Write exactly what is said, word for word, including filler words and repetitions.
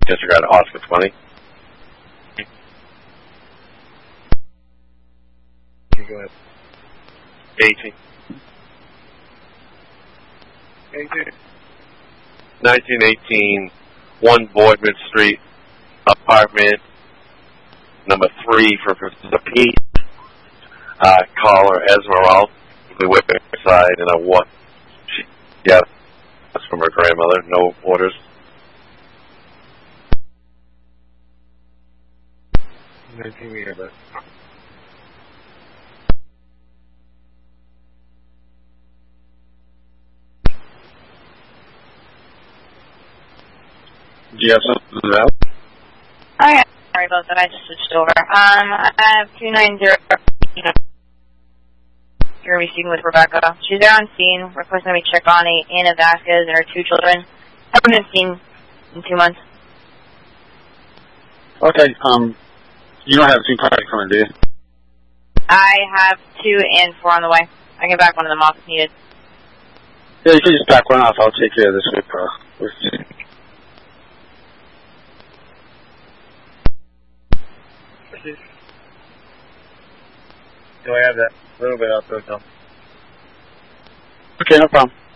Disregard Oscar twenty. Go ahead. eighteen. eighteen. nineteen eighteen, one Boardman Street, apartment number three for the P. Uh, caller Esmeralda, the whipping side, and a what? She, yeah, that's from her grandmother. No orders. nineteen, we have that. Do you have something to know? Oh yeah, sorry about that. I just switched over. Um, I have two nine zero. You're going to be speaking with Rebecca. She's there on scene, requesting we check on a Anna Vasquez and her two children. Haven't been seen in two months. Okay, um, you don't have two cars coming, do you? I have two and four on the way. I can back one of them off if needed. Yeah, you can just back one off. I'll take care of this with, uh, with Do I have that? A little bit out there, though. Okay, no problem.